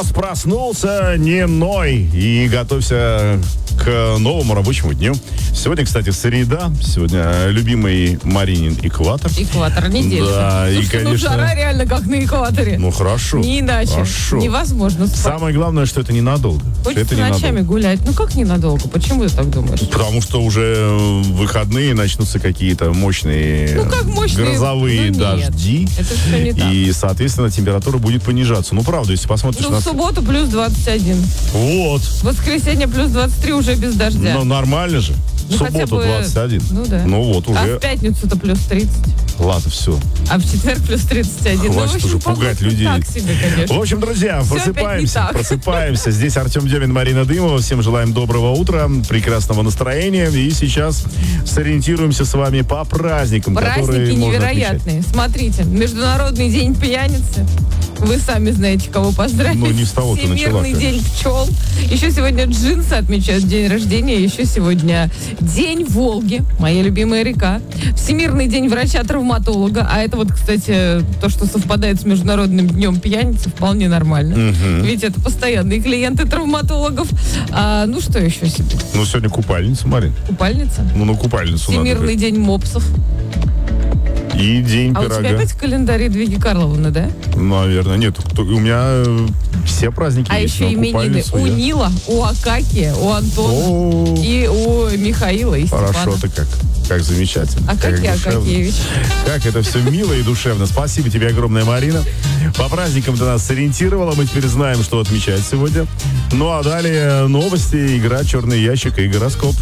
раз проснулся, не ной. И готовься к новому рабочему дню. Сегодня, кстати, среда. Сегодня любимый Маринин экватор. Экватор недели. Да, и, конечно... Ну, жара реально как на экваторе. Ну, хорошо. Не иначе. Хорошо. Невозможно спать. Самое главное, что это ненадолго. Хочется это ночами гулять. Ну, как ненадолго? Почему ты так думаешь? Потому что уже в выходные начнутся какие-то мощные, как мощные? грозовые Ну, нет. дожди. Это все не так. И, соответственно, температура будет понижаться. Ну, правда, если посмотришь Ну, в субботу плюс 21. Вот. В воскресенье плюс 23 уже без дождя. Ну, нормально же. Ну, В хотя субботу бы... 21. Ну, да. Ну, вот А уже. в пятницу-то плюс 30. Ладно, все. А в четверг плюс 31. Хватит Ну, в общем, уже пугать погода людей. Так себе, конечно. В общем, друзья, Всё опять не просыпаемся. так. Просыпаемся. Здесь Артем Демин, Марина Дымова. Всем желаем доброго утра, прекрасного настроения. И сейчас сориентируемся с вами по праздникам, которые Праздники можно невероятные. Смотрите, Международный день пьяницы. Вы сами знаете, кого поздравить. Ну, не с того ты начала, Всемирный конечно. день пчел. Еще сегодня джинсы отмечают день рождения. Еще сегодня День Волги, моя любимая река. Всемирный день врача-травматолога. А это вот, кстати, то, что совпадает с Международным днем пьяницы, вполне нормально. Мгм. Ведь это постоянные клиенты травматологов. Ну, что еще себе? Ну, сегодня купальница, Марин. Купальница. Ну, на купальницу Всемирный надо. день мопсов. И день А у тебя пирога. опять в календаре Двиги Карловны, да? Наверное. Нет, у меня все праздники А есть. еще но именины купальницу у я- Нила, у Акакия, у Антона О, и у Михаила и Степана. хорошо-то как. Как замечательно. Акакий Как душевно. Акакиевич. Как это все мило и душевно. Спасибо тебе огромное, Марина. По праздникам ты нас сориентировала. Мы теперь знаем, что отмечать сегодня. Ну а далее новости, игра «Черный ящик» и гороскоп.